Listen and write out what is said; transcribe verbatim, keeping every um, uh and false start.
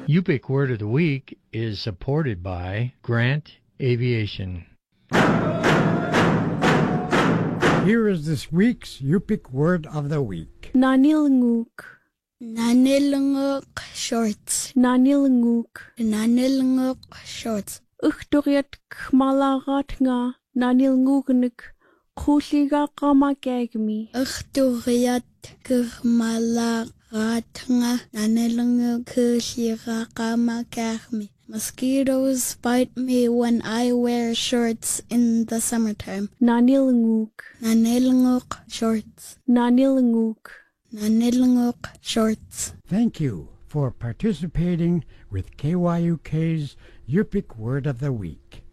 Yupik Word of the Week is supported by Grant Aviation. Here is this week's Yupik Word of the Week. Nanilnguk. Nanilnguk shorts. Nanilnguk. Nanilnguk shorts. Uchtoriat kmalagat nga nanilngugnik kuliga kamakagmi. Uchtoriat kmalagat nga nanilnguk kuliga kamakagmi. Mosquitoes bite me when I wear shorts in the summertime. Nanilnguk. Nanilnguk shorts. Nanilnguk. Nanilnguk shorts. Thank you for participating with K Y U K's Yupik Word of the Week.